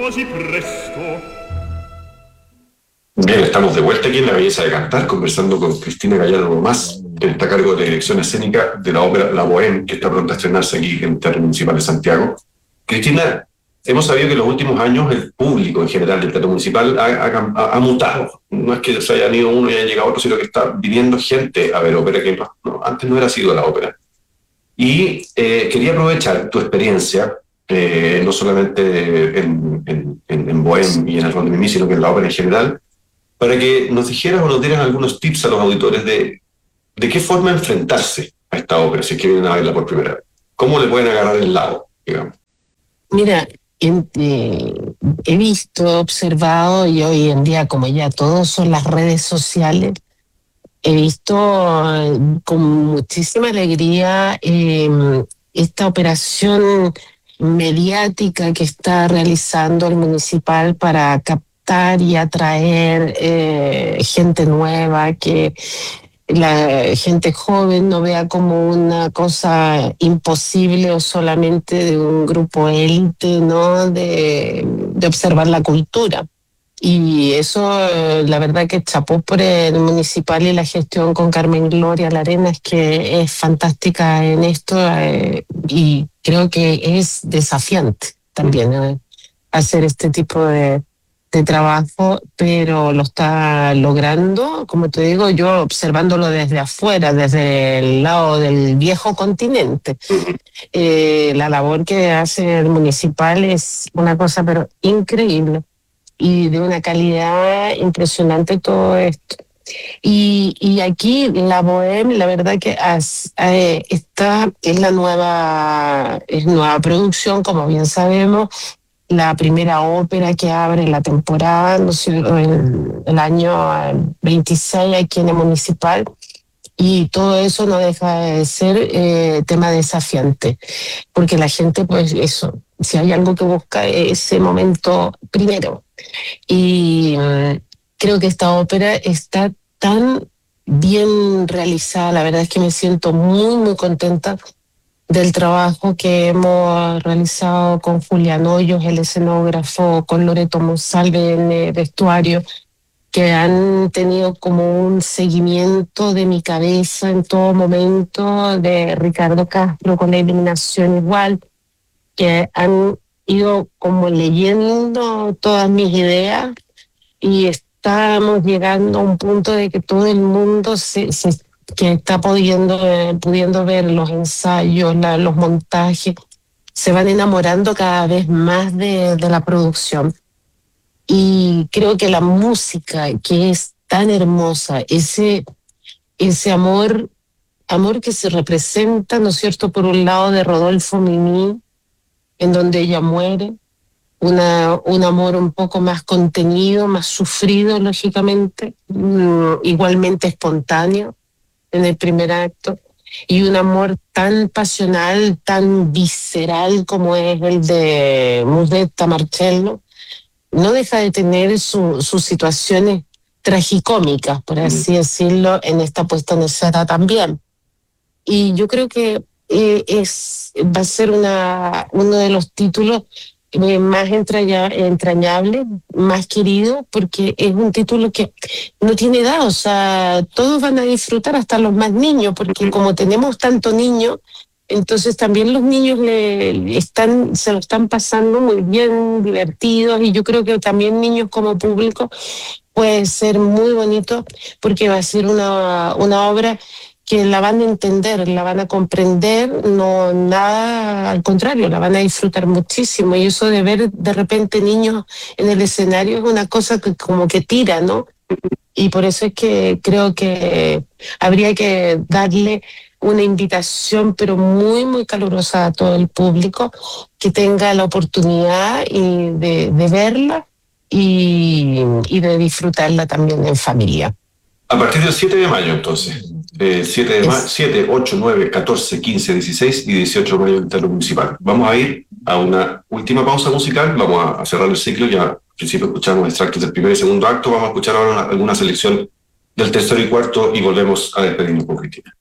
Bien, estamos de vuelta aquí en La Belleza de Cantar, conversando con Cristina Gallardo Más, que está a cargo de la dirección escénica de la ópera La Bohème, que está pronta a estrenarse aquí en el Teatro Municipal de Santiago. Cristina, hemos sabido que en los últimos años el público en general del Teatro Municipal ha mutado. No es que se hayan ido uno y haya llegado otro, sino que está viniendo gente a ver ópera, que antes no era sido la ópera. Y quería aprovechar tu experiencia, no solamente en Bohème y en el rol de Mimi, sino que en la ópera en general, para que nos dijeras o nos dieras algunos tips a los auditores de qué forma enfrentarse a esta ópera, si es que vienen a verla por primera vez. ¿Cómo le pueden agarrar el lado, digamos? Mira, he visto, observado, y hoy en día, como ya todos son las redes sociales, he visto con muchísima alegría esta operación mediática que está realizando el municipal para captar y atraer gente nueva, que la gente joven no vea como una cosa imposible o solamente de un grupo élite, ¿no? De observar la cultura. Y eso, la verdad que chapó por el municipal y la gestión con Carmen Gloria Larenas, que es fantástica en esto, y creo que es desafiante también hacer este tipo de trabajo, pero lo está logrando, como te digo, yo observándolo desde afuera, desde el lado del viejo continente. La labor que hace el municipal es una cosa pero increíble y de una calidad impresionante todo esto. Y aquí la Bohème, la verdad que esta es nueva producción, como bien sabemos, la primera ópera que abre la temporada, no sé, el año 26 aquí en el municipal, y todo eso no deja de ser tema desafiante, porque la gente, pues eso, si hay algo que busca ese momento primero. Y creo que esta ópera está tan bien realizada, la verdad es que me siento muy, muy contenta del trabajo que hemos realizado con Julián Hoyos, el escenógrafo, con Loreto Monsalve en el vestuario, que han tenido como un seguimiento de mi cabeza en todo momento, de Ricardo Castro con la iluminación igual, que han ido como leyendo todas mis ideas y estamos llegando a un punto de que todo el mundo que está pudiendo ver los ensayos, los montajes, se van enamorando cada vez más de la producción. Y creo que la música, que es tan hermosa, ese amor que se representa, ¿no es cierto?, por un lado de Rodolfo Mimí, en donde ella muere, un amor un poco más contenido, más sufrido, lógicamente, igualmente espontáneo en el primer acto, y un amor tan pasional, tan visceral como es el de Musetta Marcello, no deja de tener sus situaciones tragicómicas, por así decirlo, en esta puesta en escena también. Y yo creo que va a ser uno de los títulos más entrañables, más queridos, porque es un título que no tiene edad, o sea, todos van a disfrutar, hasta los más niños, porque como tenemos tanto niño, entonces también los niños se lo están pasando muy bien, divertidos, y yo creo que también niños como público puede ser muy bonito, porque va a ser una obra que la van a entender, la van a comprender, no nada, al contrario, la van a disfrutar muchísimo. Y eso de ver de repente niños en el escenario es una cosa que como que tira, ¿no? Y por eso es que creo que habría que darle una invitación, pero muy, muy calurosa a todo el público, que tenga la oportunidad de verla y de disfrutarla también en familia. A partir del 7 de mayo, entonces. 7, 8, 9, 14, 15, 16 y 18 de mayo en el Teatro Municipal. Vamos a ir a una última pausa musical, vamos a cerrar el ciclo, ya al principio escuchamos extractos del primer y segundo acto, vamos a escuchar ahora alguna selección del tercero y cuarto y volvemos a despedirnos con Cristina.